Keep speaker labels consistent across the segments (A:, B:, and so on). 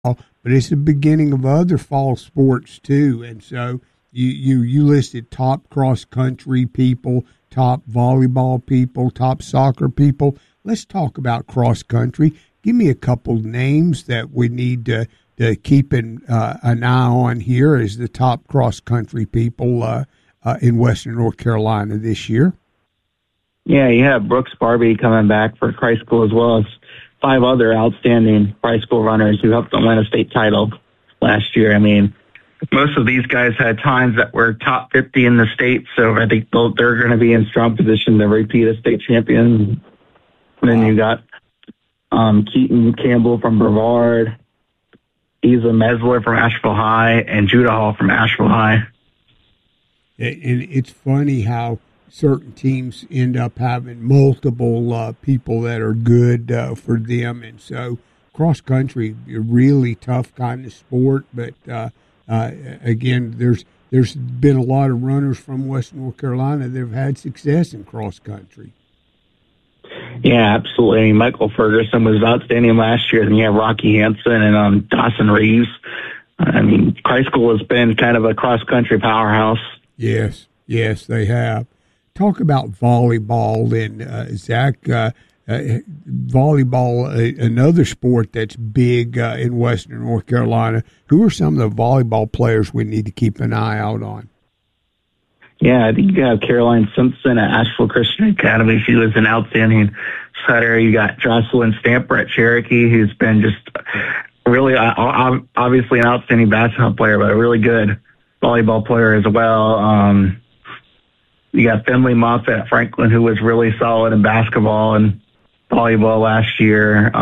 A: but it's the beginning of other fall sports too. And so you listed top cross country people, top volleyball people, top soccer people. Let's talk about cross country. Give me a couple names that we need to keep an eye on here as the top cross country people in Western North Carolina this year.
B: Yeah, you have Brooks Barbie coming back for Christ School, as well as 5 other outstanding Christ School runners who helped them win a state title last year. I mean, most of these guys had times that were top 50 in the state, so I think they're going to be in strong position to repeat as state champions. And then you got Keaton Campbell from Brevard, Isa Mesler from Asheville High, and Judah Hall from Asheville High.
A: And it's funny how certain teams end up having multiple people that are good for them. And so cross country, a really tough kind of sport. But, again, there's been a lot of runners from Western North Carolina that have had success in cross country.
B: Yeah, absolutely. I mean, Michael Ferguson was outstanding last year. Then you have Rocky Hansen and Dawson Reeves. I mean, Christ School has been kind of a cross-country powerhouse.
A: Yes, they have. Talk about volleyball and Zach. Volleyball, another sport that's big in Western North Carolina. Who are some of the volleyball players we need to keep an eye out on?
B: Yeah, I think you have Caroline Simpson at Asheville Christian Academy. She was an outstanding setter. You got Jocelyn Stamper at Cherokee, who's been just really, obviously an outstanding basketball player, but a really good volleyball player as well. You got Finley Moffett at Franklin, who was really solid in basketball and volleyball last year.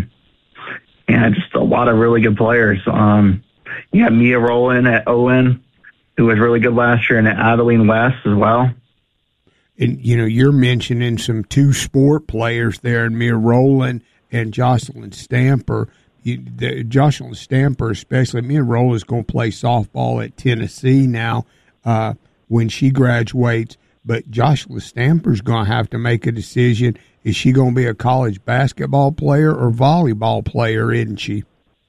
B: And just a lot of really good players. You have Mia Rowland at Owen, who was really good last year, and at Adeline West as well.
A: And, you're mentioning some two-sport players there, and Mia Rowland and Jocelyn Stamper. Jocelyn Stamper especially, Mia Rowland is going to play softball at Tennessee now when she graduates. But Jocelyn Stamper's going to have to make a decision. Is she going to be a college basketball player or volleyball player, isn't she?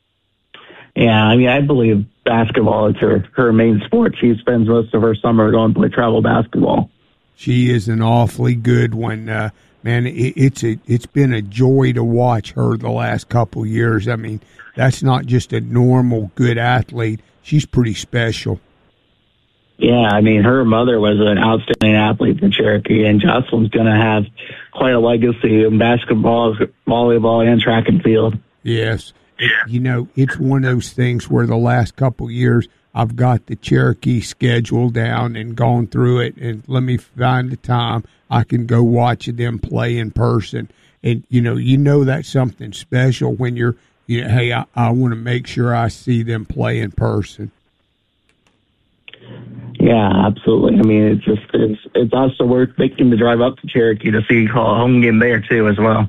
B: Yeah, I mean, I believe basketball is her main sport. She spends most of her summer going to play travel basketball.
A: She is an awfully good one. Man, it's been a joy to watch her the last couple years. I mean, that's not just a normal good athlete. She's pretty special.
B: Yeah, I mean, her mother was an outstanding athlete for Cherokee, and Jocelyn's going to have quite a legacy in basketball, volleyball, and track and field.
A: Yes. It's one of those things where the last couple years I've got the Cherokee schedule down and gone through it, and let me find the time I can go watch them play in person. And, that's something special when hey, I want to make sure I see them play in person.
B: Yeah, absolutely. I mean, it's also worth making the drive up to Cherokee to see a home game there, too, as well.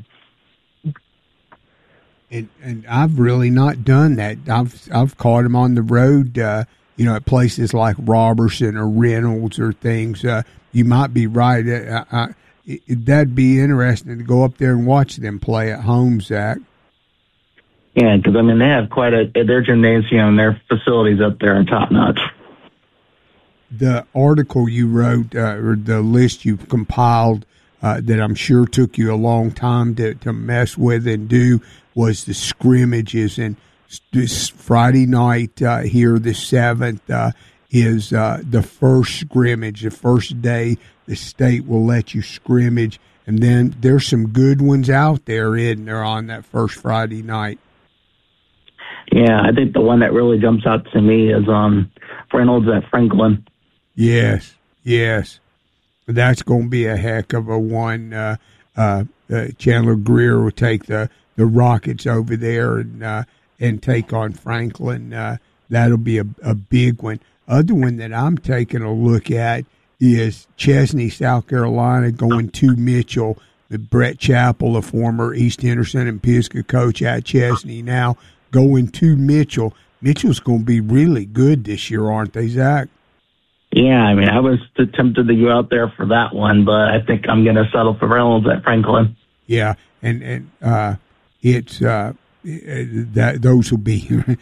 A: And I've really not done that. I've caught them on the road, at places like Robertson or Reynolds or things. You might be right. That'd be interesting to go up there and watch them play at home, Zach.
B: Yeah, because, I mean, they have their gymnasium and their facilities up there are top-notch.
A: The article you wrote, or the list you compiled, that I'm sure took you a long time to mess with and do, was the scrimmages. And this Friday night here, the 7th, is the first scrimmage, the first day the state will let you scrimmage. And then there's some good ones out there, isn't there, on that first Friday night?
B: Yeah, I think the one that really jumps out to me is Reynolds at Franklin.
A: Yes. That's going to be a heck of a one. Chandler Greer will take the Rockets over there and take on Franklin. That'll be a big one. Other one that I'm taking a look at is Chesney, South Carolina, going to Mitchell. Brett Chappell, the former East Henderson and Pisgah coach at Chesney, now going to Mitchell. Mitchell's going to be really good this year, aren't they, Zach?
B: Yeah, I mean, I was tempted to go out there for that one, but I think I'm going to settle for Reynolds at Franklin.
A: Yeah, and it's that those will be